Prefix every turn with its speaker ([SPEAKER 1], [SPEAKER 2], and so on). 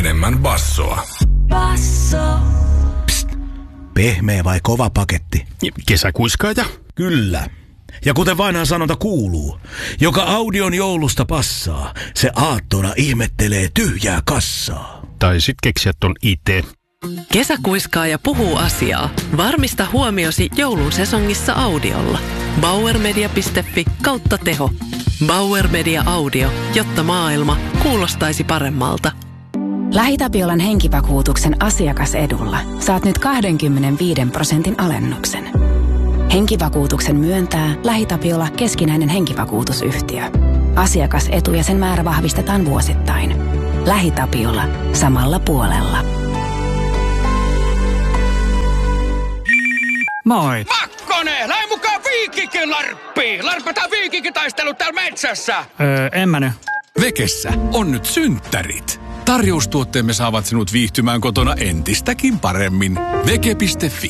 [SPEAKER 1] enemmän bassoa.
[SPEAKER 2] Basso.
[SPEAKER 3] Psst, pehmeä vai kova paketti?
[SPEAKER 4] Kesäkuiskaaja.
[SPEAKER 3] Kyllä. Ja kuten vanha sanonta kuuluu, joka audion joulusta passaa, se aattona ihmettelee tyhjää kassaa.
[SPEAKER 4] Tai sit keksiä ton itse.
[SPEAKER 5] Kesäkuiskaaja puhuu asiaa. Varmista huomiosi joulun sesongissa audiolla. Bauermedia.fi/teho. Bauer Media Audio, jotta maailma kuulostaisi paremmalta.
[SPEAKER 6] LähiTapiolan henkivakuutuksen asiakasedulla saat nyt 25% alennuksen. Henkivakuutuksen myöntää LähiTapiola keskinäinen henkivakuutusyhtiö. Asiakasetu ja sen määrä vahvistetaan vuosittain. LähiTapiola. Samalla puolella.
[SPEAKER 7] Moi.
[SPEAKER 8] Makkonen, lähde mukaan Viikinkin Larppiin. Larpataan viikinkitaistelut täällä metsässä.
[SPEAKER 7] En mä nyt.
[SPEAKER 9] Vekessä on nyt synttärit. Tarjoustuotteemme saavat sinut viihtymään kotona entistäkin paremmin. Veke.fi.